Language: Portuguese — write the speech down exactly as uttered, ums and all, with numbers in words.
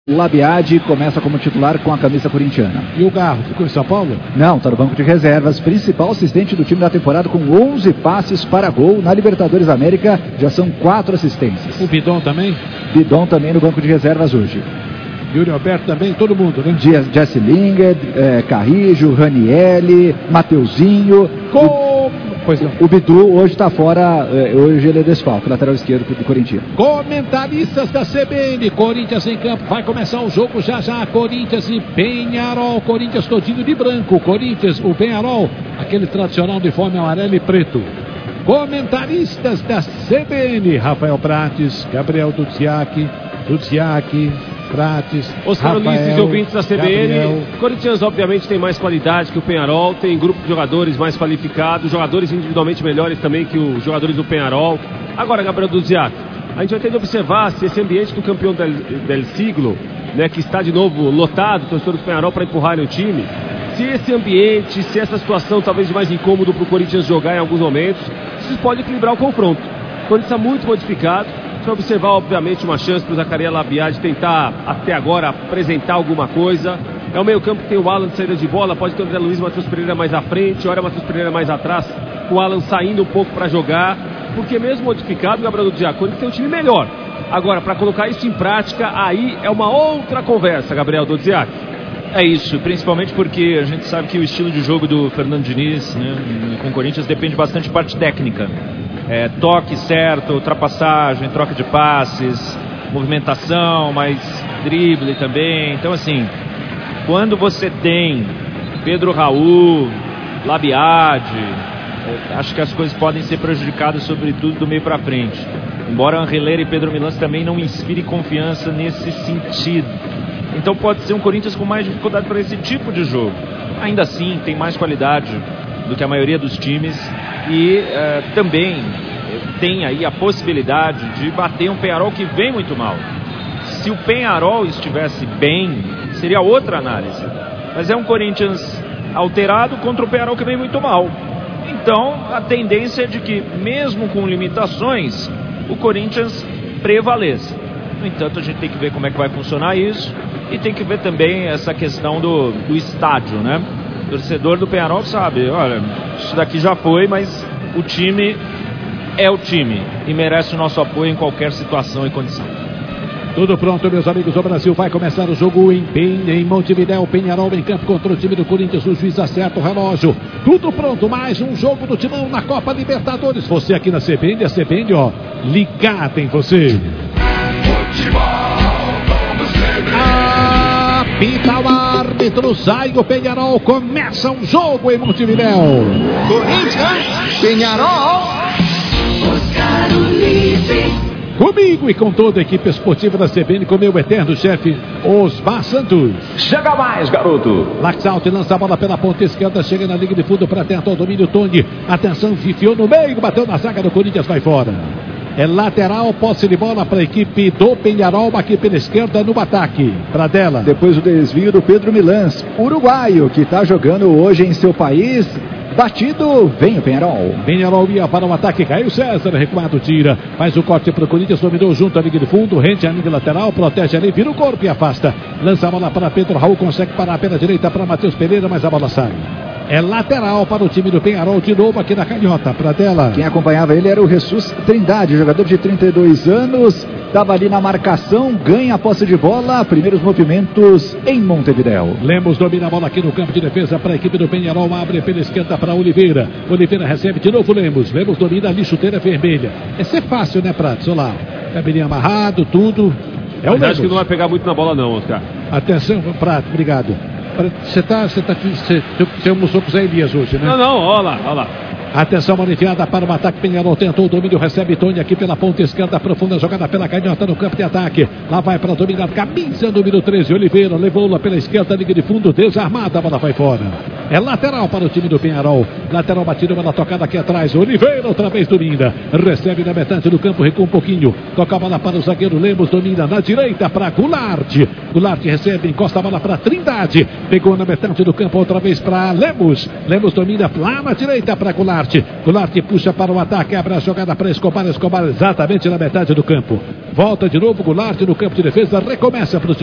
Labiade começa como titular com a camisa corintiana. E o Garro ficou em São Paulo? Não, está no banco de reservas. Principal assistente do time da temporada com onze passes para gol. Na Libertadores América já são quatro assistências. O Bidon também? Bidon também no banco de reservas hoje. Yuri Alberto também, todo mundo, né? Jesse Lingard, é, Carrijo, Ranielli, Mateuzinho. Com... Pois não. O Bidu hoje está fora, hoje ele é desfalque, lateral esquerdo do Corinthians. Comentaristas da C B N, Corinthians em campo, vai começar o jogo já já, Corinthians e Peñarol, Corinthians todinho de branco, Corinthians, o Peñarol, aquele tradicional uniforme amarelo e preto. Comentaristas da C B N, Rafael Prates, Gabriel Duziak, Duziak, Prates, Oscar Ulisses e ouvintes da C B N. Gabriel. Corinthians obviamente tem mais qualidade que o Peñarol, tem grupo de jogadores mais qualificados, jogadores individualmente melhores também que os jogadores do Peñarol. Agora, Gabriel Duziak, a gente vai ter de observar se esse ambiente do campeão del, del siglo, né, que está de novo lotado, torcedores do Peñarol para empurrarem o time, se esse ambiente, se essa situação talvez de mais incômodo para o Corinthians jogar em alguns momentos, isso pode equilibrar o confronto. O Corinthians está muito modificado. Para observar, obviamente, uma chance para o Zacarias Labiade tentar, até agora, apresentar alguma coisa. É o meio campo que tem o Alan de saída de bola, pode ter o André Luiz e o Matheus Pereira mais à frente, olha o Matheus Pereira mais atrás, com o Alan saindo um pouco para jogar, porque mesmo modificado, o Gabriel Duziak tem um time melhor. Agora, para colocar isso em prática, aí é uma outra conversa, Gabriel Duziak. É isso, principalmente porque a gente sabe que o estilo de jogo do Fernando Diniz, né, com o Corinthians depende bastante de parte técnica. É, toque certo, ultrapassagem, troca de passes, movimentação, mais drible também. Então, assim, quando você tem Pedro Raul, Labiade, é, acho que as coisas podem ser prejudicadas, sobretudo do meio para frente. Embora Angelera e Pedro Milans também não inspirem confiança nesse sentido. Então pode ser um Corinthians com mais dificuldade para esse tipo de jogo. Ainda assim, tem mais qualidade do que a maioria dos times e uh, também tem aí a possibilidade de bater um Peñarol que vem muito mal. Se o Peñarol estivesse bem, seria outra análise. Mas é um Corinthians alterado contra o Peñarol que vem muito mal. Então, a tendência é de que, mesmo com limitações, o Corinthians prevaleça. No entanto, a gente tem que ver como é que vai funcionar isso e tem que ver também essa questão do, do estádio, né? O torcedor do Peñarol sabe, olha, isso daqui já foi, mas o time é o time e merece o nosso apoio em qualquer situação e condição. Tudo pronto, meus amigos do Brasil, vai começar o jogo em, em Montevidéu, Peñarol em campo contra o time do Corinthians, o juiz acerta o relógio. Tudo pronto, mais um jogo do Timão na Copa Libertadores. Você aqui na C B N, a C B N, ó, ligada em você. Apita o árbitro, sai o Peñarol, começa um jogo em Montevidéu. Corinthians, Peñarol, Oscar Ulisses. Comigo e com toda a equipe esportiva da C B N, com meu eterno chefe Osmar Santos. Chega mais, garoto. Laxalt lança a bola pela ponta esquerda, chega na linha de fundo para tentar o domínio. Tony, atenção, enfiou no meio, bateu na zaga do Corinthians, vai fora. É lateral, posse de bola para a equipe do Peñarol, aqui pela esquerda no ataque. Para dela. Depois o desvio do Pedro Milans, uruguaio, que está jogando hoje em seu país. Batido, vem o Peñarol. Peñarol ia para o ataque, caiu César, recuado, tira. Faz o corte para o Corinthians, dominou junto à linha de fundo, rende a linha lateral, protege ali, vira o corpo e afasta. Lança a bola para Pedro Raul, consegue parar pela direita para Matheus Pereira, mas a bola sai. É lateral para o time do Peñarol, de novo aqui na canhota, para dela. Quem acompanhava ele era o Jesus Trindade, jogador de trinta e dois anos, estava ali na marcação, ganha a posse de bola, primeiros movimentos em Montevidéu. Lemos domina a bola aqui no campo de defesa para a equipe do Peñarol, abre pela esquerda para Oliveira. Oliveira recebe de novo Lemos, Lemos domina ali, chuteira vermelha. Esse é fácil, né, Pratos? Olha lá, cabelinho amarrado, tudo. É o Lemos. Acho que não vai pegar muito na bola não, Oscar. Atenção, Prato, obrigado. Você tá, você tá, você, você almoçou com o Zé Elias hoje, né? Não, não, olha lá, olha lá. Atenção, bola enfiada para o ataque. Peñarol tentou o domínio, recebe Tony aqui pela ponta esquerda, profunda jogada pela canhota no campo de ataque. Lá vai para dominar, camisa número treze, Oliveira, levou-la pela esquerda, liga de fundo, desarmada, a bola vai fora. É lateral para o time do Peñarol. Lateral batido, bola tocada aqui atrás. Oliveira outra vez domina, recebe na metade do campo, recua um pouquinho. Toca a bola para o zagueiro Lemos, domina na direita para Goulart. Goulart recebe, encosta a bola para Trindade. Pegou na metade do campo outra vez para Lemos. Lemos domina lá na direita para Goulart. Goulart puxa para o ataque, abre a jogada para Escobar. Escobar exatamente na metade do campo. Volta de novo Goulart no campo de defesa, recomeça para o